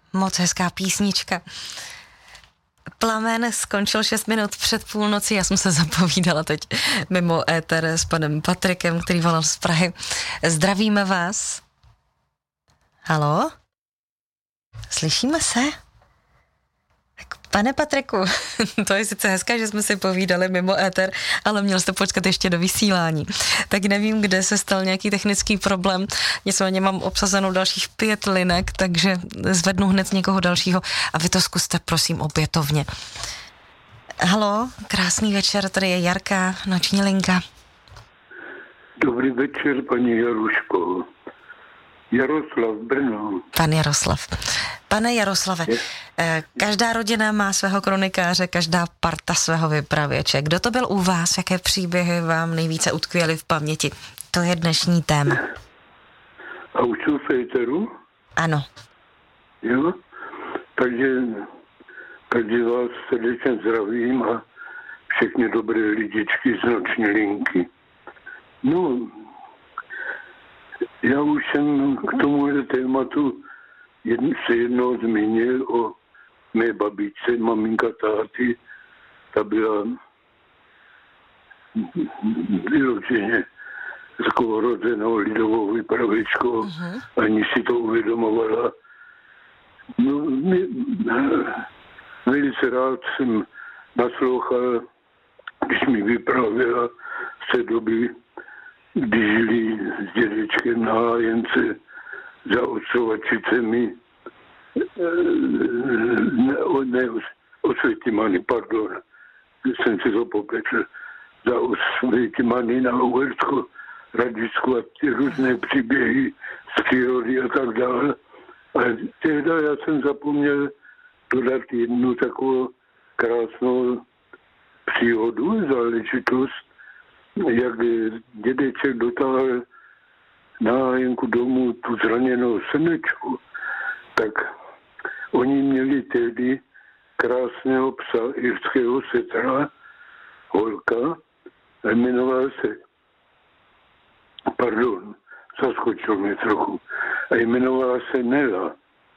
Moc hezká písnička. Plamen skončil 6 minut před půlnocí. Já jsem se zapovídala teď mimo éter s panem Patrikem, který volal z Prahy. Zdravíme vás. Haló? Slyšíme se? Pane Patriku, to je sice hezké, že jsme si povídali mimo éter, ale měl jste počkat ještě do vysílání. Tak nevím, kde se stal nějaký technický problém. Nicméně mám obsazenou dalších 5 linek, takže zvednu hned někoho dalšího a vy to zkuste, prosím, opětovně. Haló, krásný večer, tady je Jarka, noční linka. Dobrý večer, paní Jaruško. Jaroslav, Brno. Pan Jaroslav. Pane Jaroslave, každá rodina má svého kronikáře, každá parta svého vypravěče. Kdo to byl u vás? Jaké příběhy vám nejvíce utkvěly v paměti? To je dnešní téma. A už jsou v éteru? Ano. Jo? Takže vás srdečně zdravím a všechny dobré lidičky z noční linky. No, já už jsem k tomuhle tématu se jednou zmínil o mé babičce, maminka táty. Ta byla vyloženě takovou rozenou lidovou vypravěčkou, ani si to uvědomovala. No, velice rád jsem naslouchal, když mi vyprávěla z té doby, kdy žili s dědečkem na Hájence za odsouvačicemi, Osvětimany, pardon, jsem si to popletl, za Osvětimany na Uhersku, Radicku a ty různé příběhy z přírody a tak dále. A tehdy já jsem zapomněl dodat jednu takovou krásnou příhodu, záležitost, jak dědeček dotáhl na Hájenku domů tu zraněnou Slnečku, tak oni měli tehdy krásného psa irského setra, holka, a jmenoval se, zaskočil mě trochu, a jmenovala se Nela.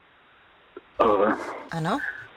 Ano?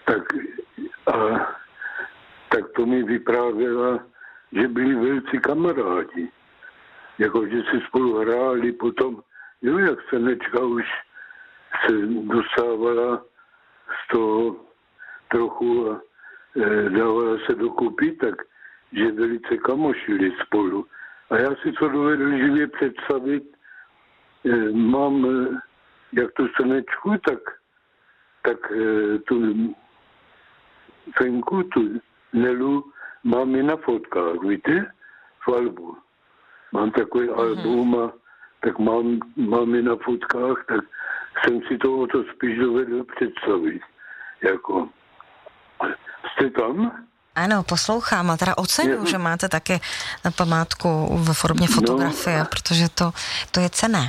Tak to mi vyprávěla, že byli velcí kamarádi. Jako, že si spolu hráli potom, jo, jak Slnečka už se dostávala z toho trochu a dávala se dokupy, tak že velice kamošili spolu. A já si to dovedl živě představit. Mám jak tu Slnečku, tak tu Fenku, tu Nelu mám i na fotkách, víte, v albu. Mám takový album a tak mám i na fotkách, tak jsem si to o to spíš dovedl představit. Jako, jste tam? Ano, poslouchám a teda oceňuji, že máte také památku ve formě fotografie, protože to je cenné.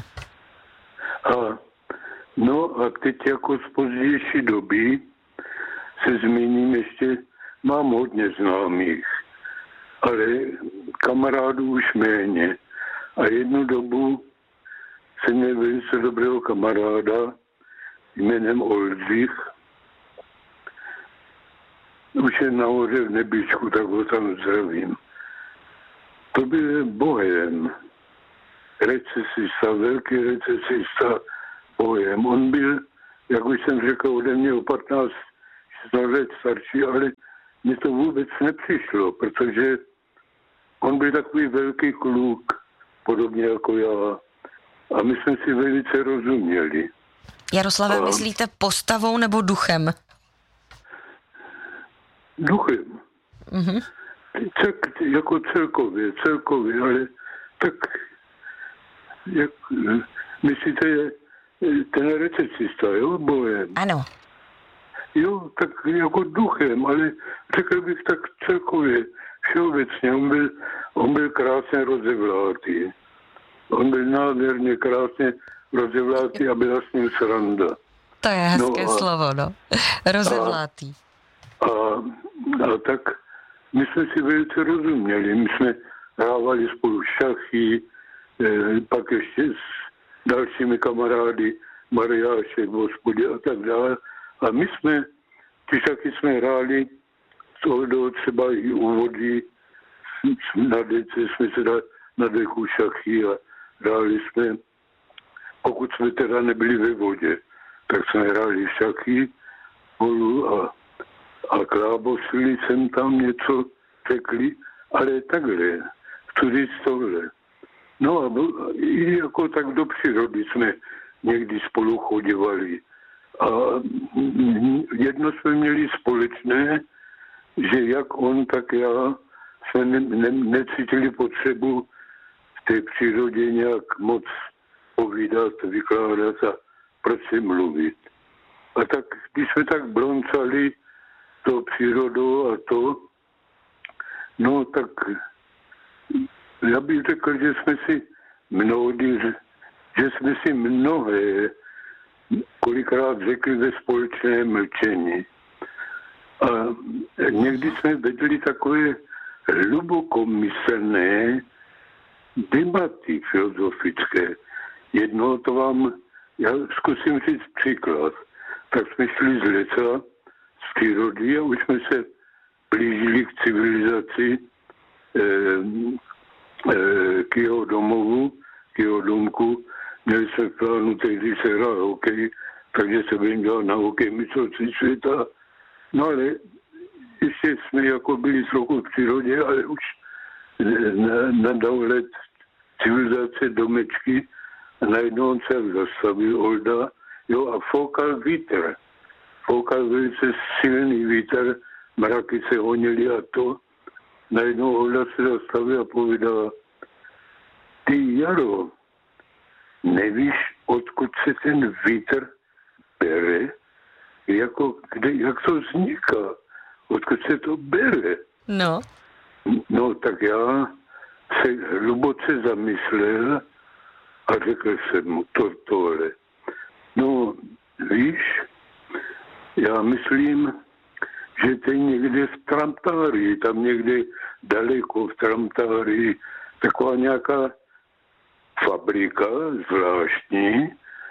A teď jako z pozdější doby se zmíním ještě, mám hodně známých, ale kamarádů už méně. A jednu dobu jsem měl velice dobrého kamaráda jménem Oldřich. Už je nahoře v Nebíčku, tak ho tam zdravím. To byl bohem. Recesista, velký recesista, bohem. On byl, jak už jsem řekl, ode mě o 15 let starší, ale mně to vůbec nepřišlo, protože on byl takový velký kluk, podobně jako já. A my jsme si velice rozuměli. Jaroslave, myslíte postavou nebo duchem? Duchem. Mhm. Jako celkově, ale tak, jak, myslíte, ten recesista, jo, bohem? Ano. Jo, tak jako duchem, ale řekl bych tak celkově, všeobecně, on byl krásně rozevlátý. On byl nádherně krásně rozevlátý a byla s ním sranda. To je hezké slovo, no. Rozevlátý. A tak my jsme si velice rozuměli. My jsme hrávali spolu šachy, pak ještě s dalšími kamarády, Mariášek, Hospodě a tak dále. A my jsme, když taky jsme hráli s Oldou třeba i u vody, na dece jsme se na dechu šachy a hráli jsme, pokud jsme teda nebyli ve vodě, tak jsme hráli šachy spolu a klábosili jsem tam něco, řekli, ale takhle, chci říct tohle. No a i jako tak do přírody jsme někdy spolu chodívali. A jedno jsme měli společné, že jak on, tak já jsme necítili potřebu v té přírodě nějak moc povídat, vykládat a proč si mluvit. A tak, když jsme tak broncali to přírodou a to, no tak já bych řekl, že jsme si mnohé kolikrát řekli ve společném mlčení. A někdy jsme vedli takové hlubokomyslné debaty filozofické. Jedno to já zkusím říct příklad. Tak jsme šli z lesa, z přírody a už jsme se blížili k civilizaci, k jeho domovu, k jeho domku. Měli jsme v plánu tehdy se hrát hokej, takže se budeme dělat na hokej mistrovství světa. No ale ještě jsme jako byli trochu v přírodě, ale už na dohled civilizace domečky a najednou on se zastavil, Olda, jo, a foukal vítr. Foukal velice silný vítr, mraky se honily a to. Najednou Olda se zastavila a povedala, ty Jaro, nevíš, odkud se ten vítr bere? Jak to vzniká? Odkud se to bere? No. No, tak já se hluboce zamyslel a řekl jsem mu tohle. No, víš, já myslím, že to je někde v Tramtárii, tam někde daleko v Tramtárii, taková nějaká fabrika zvláštní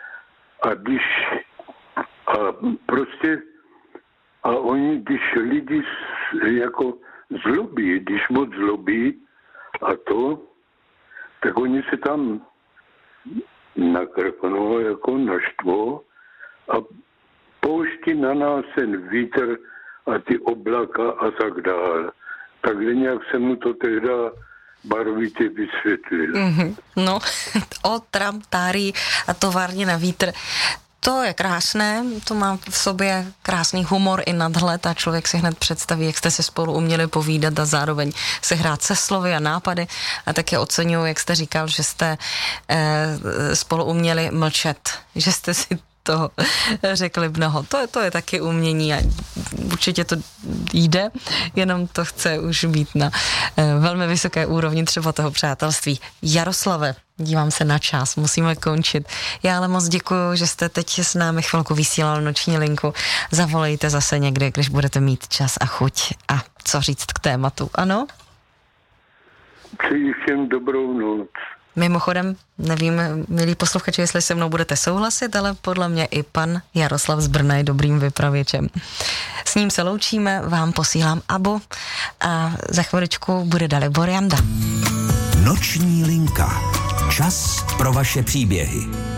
a oni, když lidi jako zlobí, když moc zlobí a to, tak oni se tam nakrpnou, jako naštvo a pouští na nás ten vítr a ty oblaka a tak dále. Takže nějak jsem mu to tehdy barvitě vysvětlil. Mm-hmm. No, o Tramtárii a továrně na vítr. To je krásné, to má v sobě krásný humor i nadhled a člověk si hned představí, jak jste se spolu uměli povídat a zároveň se hrát se slovy a nápady. A také oceňuji, jak jste říkal, že jste spolu uměli mlčet, že jste si toho řekli mnoho. To je taky umění a určitě to jde, jenom to chce už být na velmi vysoké úrovni třeba toho přátelství. Jaroslave, dívám se na čas, musíme končit. Já ale moc děkuju, že jste teď s námi chvilku vysílal noční linku. Zavolejte zase někdy, když budete mít čas a chuť a co říct k tématu, ano? Přeji všem dobrou noc. Mimochodem, nevím, milí posluchači, jestli se mnou budete souhlasit, ale podle mě i pan Jaroslav z Brna je dobrým vypravěčem. S ním se loučíme, vám posílám abo a za chviličku bude Dalibor Janda. Noční linka. Čas pro vaše příběhy.